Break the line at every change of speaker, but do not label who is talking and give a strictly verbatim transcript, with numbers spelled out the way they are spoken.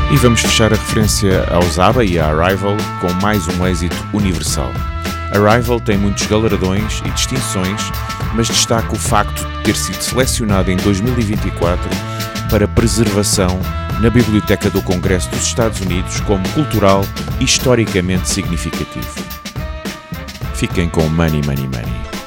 E vamos fechar a referência aos ABBA e à Arrival com mais um êxito universal. Arrival tem muitos galardões e distinções, mas destaca o facto de ter sido selecionado em dois mil e vinte e quatro para preservação na Biblioteca do Congresso dos Estados Unidos como cultural e historicamente significativo. Fiquem com Money, Money, Money.